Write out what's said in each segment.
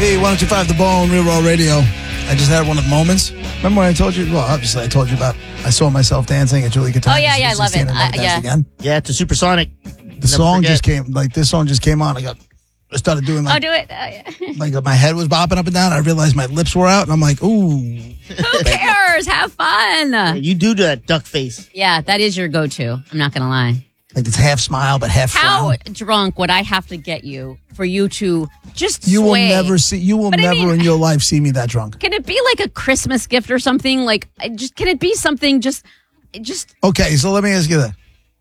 WATV 102.5 The Bone, Real Raw Radio. I just had one of the moments. Remember when I told you? Well, obviously I told you about. I saw myself dancing at Julie Catania. Oh yeah, I love it. Yeah, again. Yeah, to Supersonic. The song just came. Like this song just came on. I started doing like. Oh, do it. Like my head was bopping up and down. I realized my lips were out, and I'm like, ooh. Who cares? Have fun. Yeah, you do that duck face. Yeah, that is your go-to. I'm not gonna lie. Like it's half smile but half How frown. drunk would I have to get you for you to just You will sway? never in your life see me that drunk. Can it be like a Christmas gift or something? Like, can it be something just? Okay, so let me ask you that.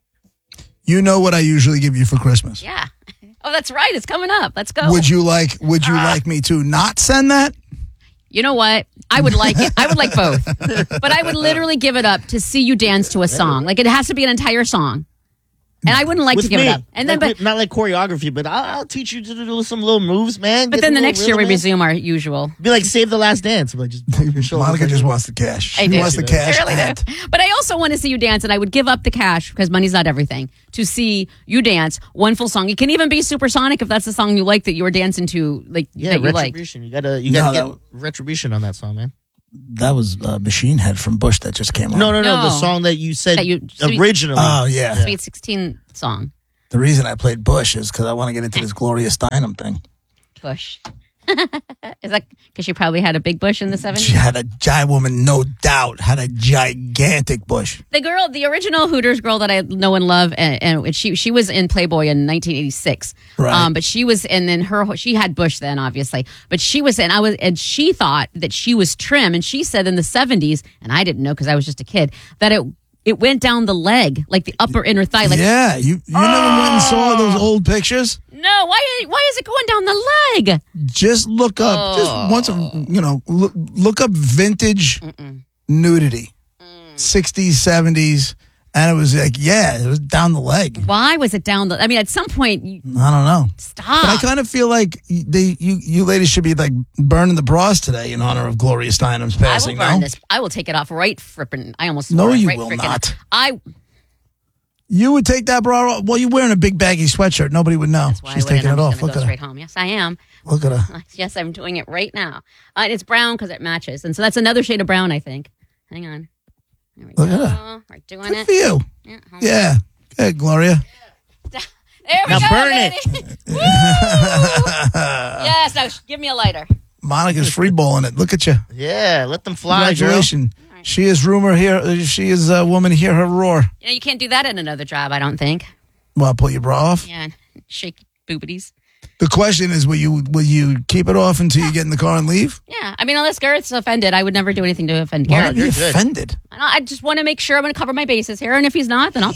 You know what I usually give you for Christmas? Yeah. Oh, that's right. It's coming up. Let's go. Would you like me to not send that? You know what? I would like it. I would like both. But I would literally give it up to see you dance to a song. Like, it has to be an entire song. And I wouldn't like to give it up. And then, but not like choreography, but I'll teach you to do some little moves, man. But then the next year we resume our usual. Be like Save the Last Dance. Like just Monica just wants the cash. She wants the cash. I really do. But I also want to see you dance, and I would give up the cash because money's not everything. To see you dance one full song. It can even be Supersonic if that's the song you like that you were dancing to. Like that you Retribution. like. You gotta get Retribution on that song, man. That was Machine Head from Bush that just came on. No. The song that you said originally. Oh yeah, Sweet 16 song. The reason I played Bush is because I want to get into this Gloria Steinem thing. Bush. Is that because she probably had a big bush in the 70s? She had a giant woman, no doubt, had a gigantic bush. The original Hooters girl that I know and love, and she was in Playboy in 1986. Right. But she was, and then she had bush then, obviously. But she was, and she thought that she was trim, and she said in the 70s, and I didn't know because I was just a kid, that it went down the leg, like the upper inner thigh. Like, yeah, you never went and saw those old pictures? No, why is it going down the leg? Just look up, look up vintage nudity, 60s, 70s, and it was like, it was down the leg. Why was it down the? I mean, at some point, I don't know. Stop. But I kind of feel like you ladies should be like burning the bras today in honor of Gloria Steinem's passing. I will burn this. I will take it off right frippin'. I almost no, swore you right will not. You would take that bra off? Well, you're wearing a big baggy sweatshirt. Nobody would know. That's why She's taking it off. Look at her. Straight home. Yes, I am. Look at her. Yes, I'm doing it right now. It's brown because it matches, and so that's another shade of brown, I think. Hang on. There we Look go. at her. We're doing Good it. for you. Yeah. Good, Gloria. There we now go, burn lady. it. Woo! Yes, now give me a lighter. Monica's freeballing it. Look at you. Yeah, let them fly, Congratulations. She is rumor here. She is a woman. Hear her roar. You can't do that in another job, I don't think. Well, pull your bra off? Yeah, shake boobities. The question is, will you keep it off until you get in the car and leave? Yeah, I mean, unless Garrett's offended, I would never do anything to offend Why Garrett. are you offended? I just want to make sure I'm going to cover my bases here, and if he's not, then I'll...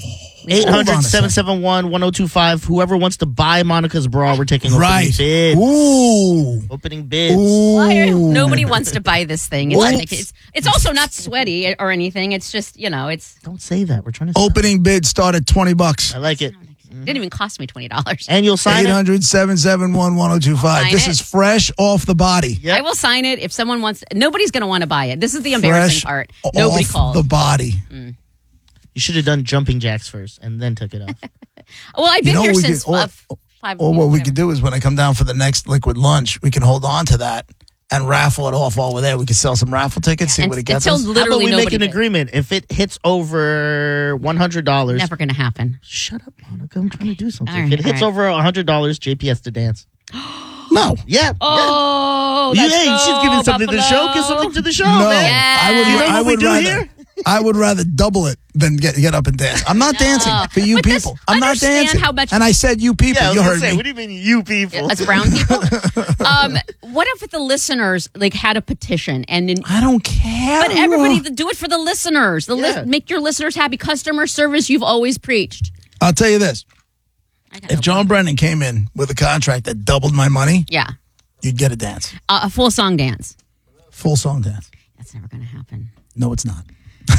800-771-1025. Whoever wants to buy Monica's bra, we're taking opening bids. Ooh. Opening bids. Ooh. Nobody wants to buy this thing. It's also not sweaty or anything. It's just, it's... Don't say that. We're trying to... Opening bid start at $20. I like it. It didn't even cost me $20. And you'll sign 800-771-1025. This is fresh off the body. Yep. I will sign it if someone wants... Nobody's going to want to buy it. This is the embarrassing part. Nobody off the body. You should have done jumping jacks first and then took it off. Well, I've been here since 5. Or what we could do is when I come down for the next Liquid Lunch, we can hold on to that and raffle it off while we're there. We could sell some raffle tickets, see what it gets us. How about we make an agreement? If it hits over $100... Never going to happen. Shut up, Monica. I'm trying to do something. If it hits over $100, JP has to dance. No. Yeah. Oh, yeah. She's giving something to the show. Give something to the show, man. Yes. I would rather... Here? I would rather double it than get up and dance. I'm not dancing for you people. I'm not dancing. And I said you people. Yeah, you heard me. What do you mean you people? As brown people? What if the listeners had a petition and I don't care. But everybody do it for the listeners. Make your listeners happy. Customer service you've always preached. I'll tell you this. If John Brennan came in with a contract that doubled my money, you'd get a dance. A full song dance. Full song dance. That's never going to happen. No, it's not.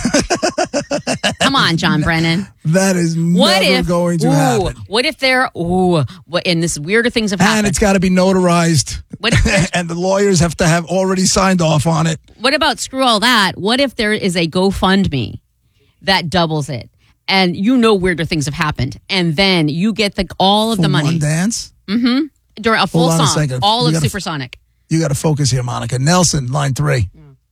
Come on, John Brennan. That is never going to happen. What if and this weirder things have happened. And it's got to be notarized. And the lawyers have to have already signed off on it. What about screw all that? What if there is a GoFundMe that doubles it? And weirder things have happened. And then you get all of the money. One dance? Mm-hmm. During a full song. A second. All of Supersonic. You got to focus here, Monica. Nelson, line 3.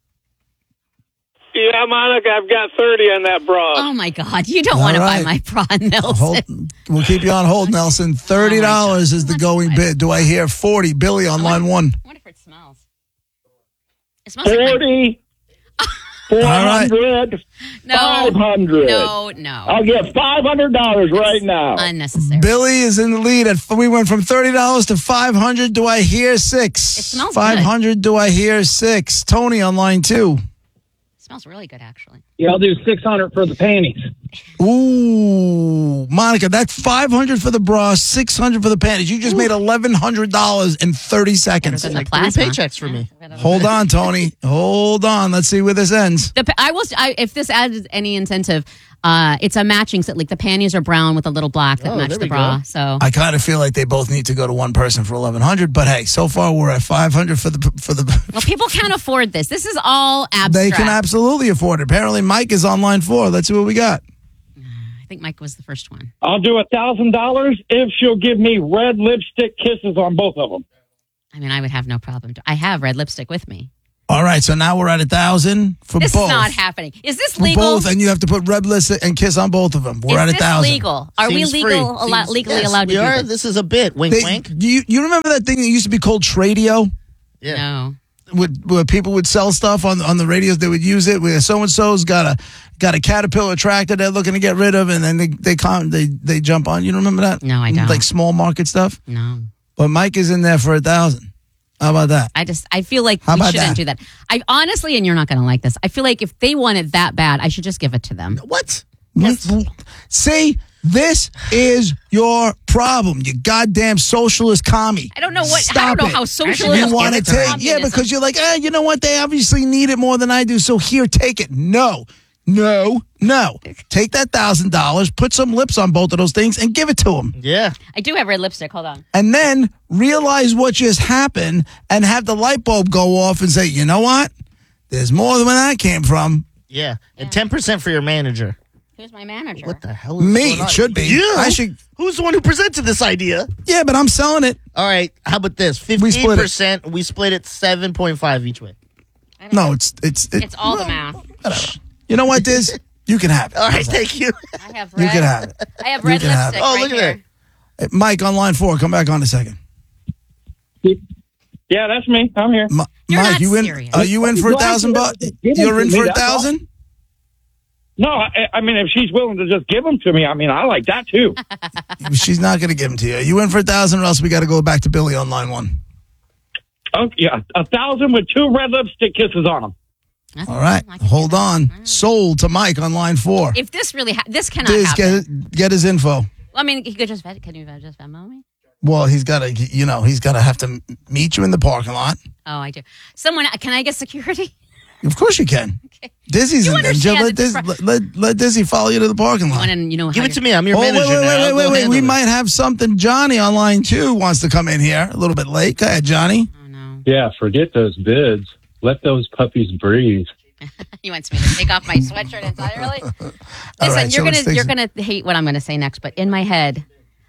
Yeah, Monica, I've got 30 on that bra. Oh, my God. You don't want to buy my bra, Nelson. We'll keep you on hold, Nelson. $30 is the going bid. Do I hear 40? Billy on line 1. I wonder if it smells. It smells 40. 400. No. 500. No. I'll get $500 right now. Unnecessary. Billy is in the lead. We went from $30 to $500. Do I hear 6? It smells 500. Do I hear 6? Tony on line 2. Smells really good, actually. Yeah, I'll do 600 for the panties. Ooh, Monica, that's $500 for the bra, $600 for the panties. You just made $1,100 in 30 seconds. Better than the Like 3 plasma. paychecks for me. Hold on, Tony. Hold on. Let's see where this ends. If this adds any incentive, it's a matching set. Like the panties are brown with a little black that match there the we bra. go. So I kind of feel like they both need to go to one person for $1,100. But hey, so far we're at $500 for the. well, people can't afford this. This is all abstract. They can absolutely afford it. Apparently, Mike is on line 4. Let's see what we got. I think Mike was the first one. I'll do $1,000 if she'll give me red lipstick kisses on both of them. I mean, I would have no problem. I have red lipstick with me. All right, so now we're at $1,000 for This both. is not happening. Is this For legal? both, and you have to put red lipstick and kiss on both of them. We're at is this $1,000. legal? Are Seems we free. legally Yes, allowed to we do are. this? This is a bit. Wink, wink. You remember that thing that used to be called Tradio? Yeah. No. Where people would sell stuff on the radios, they would use it. Where so and so's got a Caterpillar tractor they're looking to get rid of, and then they jump on. You don't remember that? No, I don't. Like small market stuff. No. But Mike is in there for $1,000. How about that? I feel like How we about shouldn't that? do that. I honestly, and you're not going to like this, I feel like if they want it that bad, I should just give it to them. What? See, this is your problem. You goddamn socialist commie. I don't know what. Stop I don't know it. how socialist. You want to is take? Yeah, communism. because you're like, you know what? They obviously need it more than I do. So here, take it. No. Take that $1,000, put some lips on both of those things, and give it to them. Yeah. I do have red lipstick. Hold on. And then realize what just happened, and have the light bulb go off, and say, you know what? There's more than where that came from. Yeah. And 10% for your manager. Who's my manager? What the hell is Me, going on? it should be. You? I should. Who's the one who presented this idea? Yeah, but I'm selling it. All right. How about this? 15%. We split it 7.5 each way. No, it's all the math. Whatever. You know what, Diz? You can have it. All right. Thank you. I have You red. can have it. I have red can have lipstick. it. Oh, right look at here. Hey, Mike on line 4. Come back on a second. Yeah, that's me. I'm here. You're Mike, not you in? serious. Are you in for $1,000? You're in for $1,000? No, I mean, if she's willing to just give them to me, I mean, I like that too. She's not going to give them to you. You in for $1,000, or else we got to go back to Billy on line 1. Oh, yeah, 1,000 with 2 red lipstick kisses on them. All right, hold on. Sold to Mike on line 4. If this really, this cannot Diz, happen. get his info. Well, I mean, he could just. Can you just Venmo me? Well, he's got to have to meet you in the parking lot. Oh, I do. Someone, can I get security? Of course you can. Okay. Dizzy's You in there. understand Just let Dizzy follow you to the parking lot. And you know, Give how it to me. I'm your Oh, manager now. Go wait. handle We it. might have something. Johnny on line 2 wants to come in here a little bit late. Go ahead, Johnny. Oh no, Yeah, forget those bids. Let those puppies breathe. he wants me to take off my sweatshirt entirely. Listen, right, so you're gonna hate what I'm gonna say next, but in my head,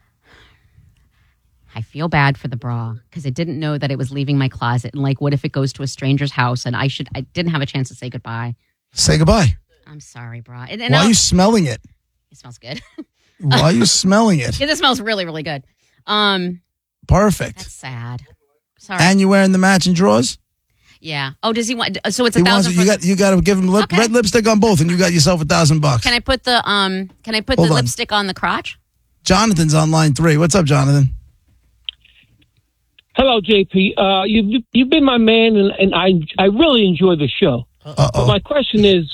I feel bad for the bra because I didn't know that it was leaving my closet. And like, what if it goes to a stranger's house and I didn't have a chance to say goodbye. Say goodbye. I'm sorry, bra. And Why are you smelling it? It smells good. Why are you smelling it? Yeah, this smells really, really good. Perfect. That's sad. Sorry. And you wearing the matching drawers? Yeah. Oh, does he want? So it's He $1,000. wants it. You got to give him Okay. red lipstick on both, and you got yourself $1,000. Can I put the Hold on. lipstick on the crotch? Jonathan's on line 3. What's up, Jonathan? Hello, JP. You've been my man, and I really enjoy the show. But my question is,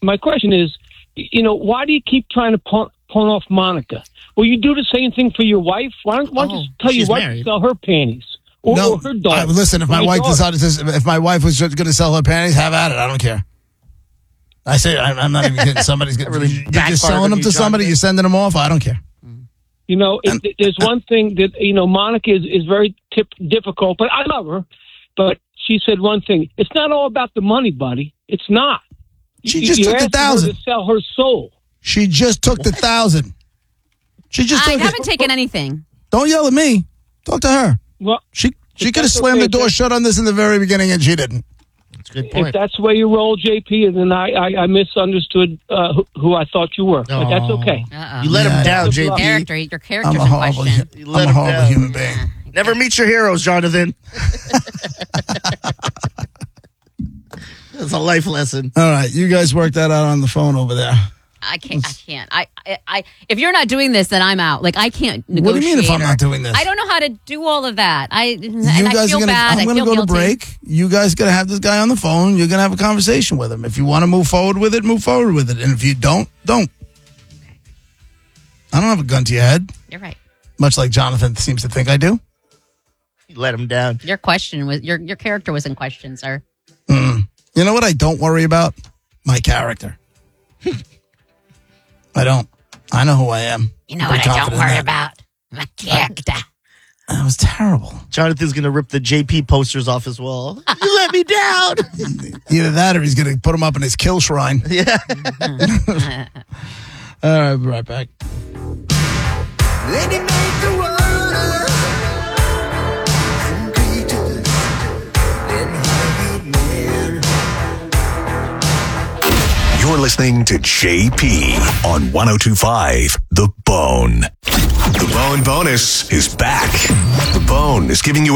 why do you keep trying to pawn off Monica? Will you do the same thing for your wife? Why don't you tell your she's wife married. to sell her panties or her dog? Listen, if my wife if my wife was just going to sell her panties, have at it. I don't care. I say I'm not even kidding. Somebody's going Really you're just backfired selling on them you, to somebody. Jonathan. You're sending them off. I don't care. There's one thing that Monica is very difficult, but I love her. But she said one thing: it's not all about the money, buddy. It's not. She just took You're the asking her $1,000. to sell her soul. She just took the $1,000. She just I took haven't it. taken anything. Don't yell at me. Talk to her. Well, She could have slammed the door shut on this in the very beginning, and she didn't. That's a good point. If that's the way you roll, JP, then I misunderstood who I thought you were. But that's okay. You let him down, JP. Your character's in question. I'm a horrible human being. Never meet your heroes, Jonathan. That's a life lesson. All right, you guys work that out on the phone over there. I can't. I if you're not doing this, then I'm out. Like, I can't negotiate. What do you mean if I'm not doing this? I don't know how to do all of that. I feel gonna, bad. I'm going to go to break. You guys got to have this guy on the phone. You're going to have a conversation with him. If you want to move forward with it, move forward with it. And if you don't. I don't have a gun to your head. You're right. Much like Jonathan seems to think I do. You let him down. Your question was your character was in question, sir. You know what I don't worry about? My character. I don't. I know who I am. You know what I don't worry about? My character. That was terrible. Jonathan's going to rip the JP posters off his wall. You let me down. Either that or he's going to put them up in his kill shrine. Yeah. All right, be right back. You're listening to JP on 102.5 The Bone. The Bone Bonus is back. The Bone is giving you